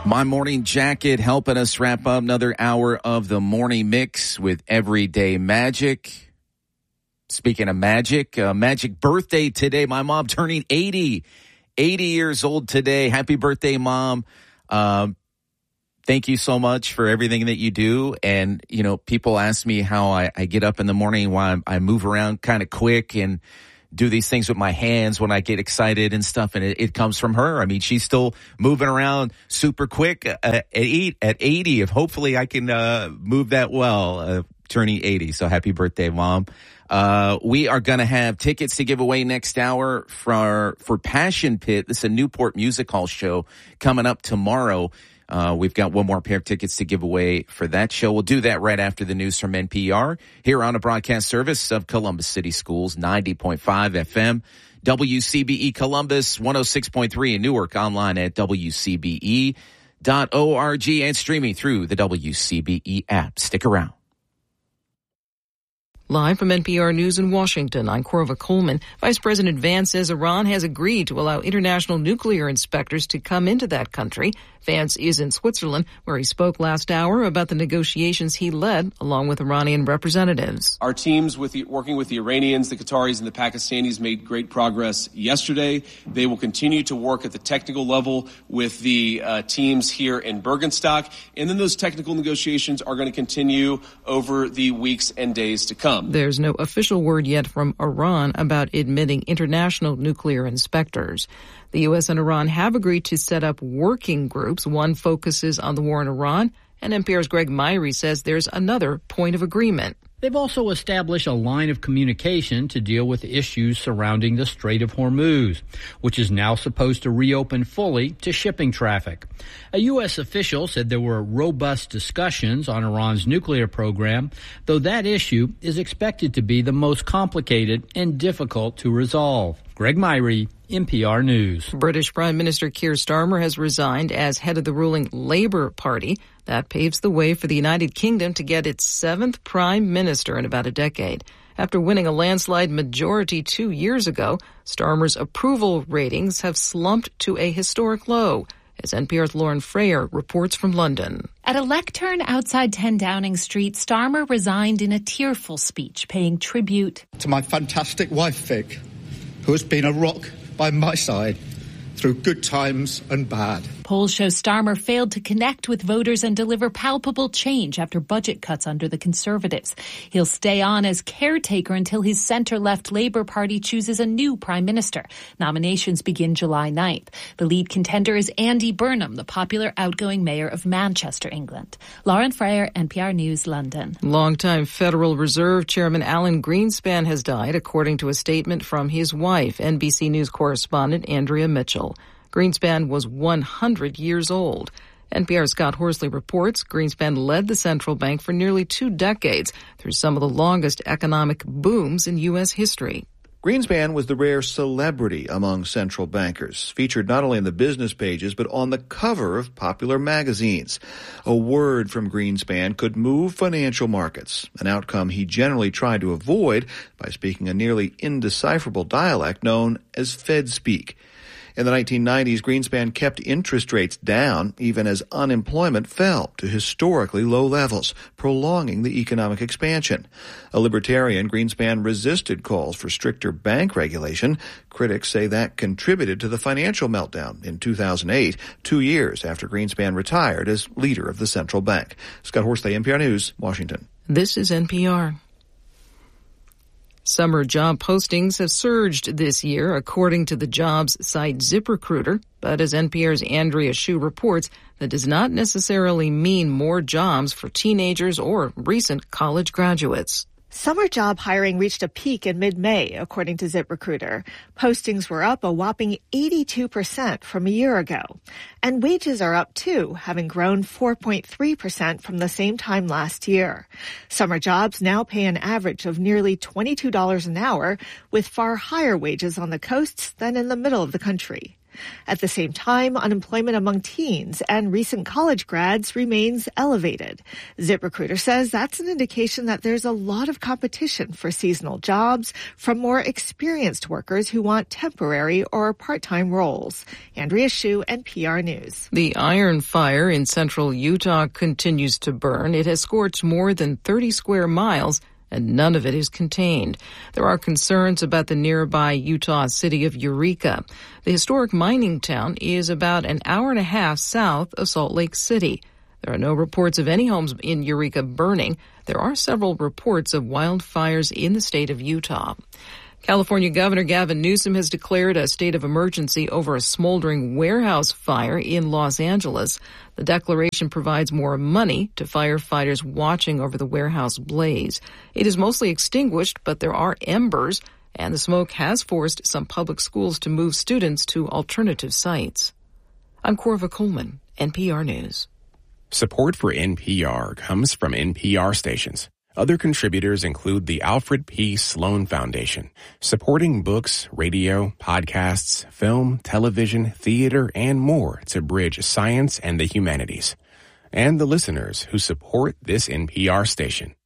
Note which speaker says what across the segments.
Speaker 1: My Morning Jacket helping us wrap up another hour of the morning mix with Everyday Magic. Speaking of magic, magic birthday today. My mom turning 80 years old today. Happy birthday, Mom. Thank you so much for everything that you do. And, you know, people ask me how I get up in the morning, why I move around kind of quick and do these things with my hands when I get excited and stuff. And it comes from her. I mean, she's still moving around super quick at 80. If hopefully I can move that well, turning 80. So happy birthday, Mom. We are going to have tickets to give away next hour for Passion Pit. This is a Newport Music Hall show coming up tomorrow. We've got one more pair of tickets to give away for that show. We'll do that right after the news from NPR here on a broadcast service of Columbus City Schools, 90.5 FM, WCBE Columbus, 106.3 in Newark, online at WCBE.org and streaming through the WCBE app. Stick around.
Speaker 2: Live from NPR News in Washington, I'm Corva Coleman. Vice President Vance says Iran has agreed to allow international nuclear inspectors to come into that country. Vance is in Switzerland, where he spoke last hour about the negotiations he led along with Iranian representatives.
Speaker 3: Our teams working with the Iranians, the Qataris, and the Pakistanis made great progress yesterday. They will continue to work at the technical level with the teams here in Bergenstock, and then those technical negotiations are going to continue over the weeks and days to come.
Speaker 2: There's no official word yet from Iran about admitting international nuclear inspectors. The U.S. and Iran have agreed to set up working groups. One focuses on the war in Iran, and NPR's Greg Myrie says there's another point of agreement.
Speaker 4: They've also established a line of communication to deal with issues surrounding the Strait of Hormuz, which is now supposed to reopen fully to shipping traffic. A U.S. official said there were robust discussions on Iran's nuclear program, though that issue is expected to be the most complicated and difficult to resolve. Greg Myrie, NPR News.
Speaker 2: British Prime Minister Keir Starmer has resigned as head of the ruling Labour Party. That paves the way for the United Kingdom to get its seventh prime minister in about a decade. After winning a landslide majority 2 years ago, Starmer's approval ratings have slumped to a historic low. As NPR's Lauren Freyer reports from London.
Speaker 5: At a lectern outside 10 Downing Street, Starmer resigned in a tearful speech, paying tribute
Speaker 6: to my fantastic wife, Vic, who has been a rock by my side through good times and bad.
Speaker 5: Polls show Starmer failed to connect with voters and deliver palpable change after budget cuts under the Conservatives. He'll stay on as caretaker until his centre-left Labour Party chooses a new prime minister. Nominations begin July 9th. The lead contender is Andy Burnham, the popular outgoing mayor of Manchester, England. Lauren Freyer, NPR News, London.
Speaker 2: Longtime Federal Reserve Chairman Alan Greenspan has died, according to a statement from his wife, NBC News correspondent Andrea Mitchell. Greenspan was 100 years old. NPR's Scott Horsley reports Greenspan led the central bank for nearly 2 decades through some of the longest economic booms in U.S. history.
Speaker 7: Greenspan was the rare celebrity among central bankers, featured not only in the business pages but on the cover of popular magazines. A word from Greenspan could move financial markets, an outcome he generally tried to avoid by speaking a nearly indecipherable dialect known as Fed speak. In the 1990s, Greenspan kept interest rates down even as unemployment fell to historically low levels, prolonging the economic expansion. A libertarian, Greenspan resisted calls for stricter bank regulation. Critics say that contributed to the financial meltdown in 2008, 2 years after Greenspan retired as leader of the central bank. Scott Horsley, NPR News, Washington.
Speaker 2: This is NPR. Summer job postings have surged this year, according to the jobs site ZipRecruiter. But as NPR's Andrea Hsu reports, that does not necessarily mean more jobs for teenagers or recent college graduates.
Speaker 8: Summer job hiring reached a peak in mid-May, according to ZipRecruiter. Postings were up a whopping 82% from a year ago. And wages are up too, having grown 4.3% from the same time last year. Summer jobs now pay an average of nearly $22 an hour, with far higher wages on the coasts than in the middle of the country. At the same time, unemployment among teens and recent college grads remains elevated. ZipRecruiter says that's an indication that there's a lot of competition for seasonal jobs from more experienced workers who want temporary or part-time roles. Andrea Hsu, NPR News.
Speaker 2: The Iron Fire in central Utah continues to burn. It has scorched more than 30 square miles, and none of it is contained. There are concerns about the nearby Utah city of Eureka. The historic mining town is about an hour and a half south of Salt Lake City. There are no reports of any homes in Eureka burning. There are several reports of wildfires in the state of Utah. California Governor Gavin Newsom has declared a state of emergency over a smoldering warehouse fire in Los Angeles. The declaration provides more money to firefighters watching over the warehouse blaze. It is mostly extinguished, but there are embers, and the smoke has forced some public schools to move students to alternative sites. I'm Corva Coleman, NPR News.
Speaker 9: Support for NPR comes from NPR stations. Other contributors include the Alfred P. Sloan Foundation, supporting books, radio, podcasts, film, television, theater, and more to bridge science and the humanities. And the listeners who support this NPR station.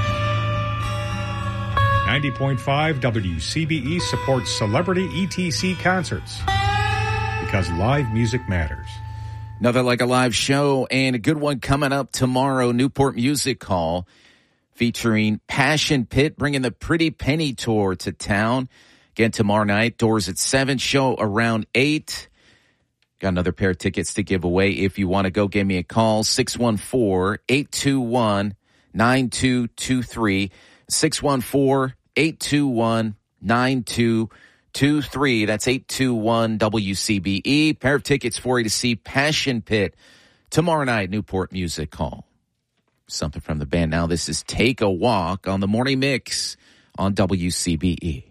Speaker 10: 90.5 WCBE supports celebrity ETC concerts because live music matters.
Speaker 1: Another Like a Live show and a good one coming up tomorrow, Newport Music Hall, featuring Passion Pit, bringing the Pretty Penny Tour to town. Again, tomorrow night, doors at 7, show around 8. Got another pair of tickets to give away. If you want to go, give me a call, 614-821-9223, 614-821-9223. That's 821-WCBE. Pair of tickets for you to see Passion Pit tomorrow night, Newport Music Hall. Something from the band now. This is Take a Walk on the Morning Mix on WCBE.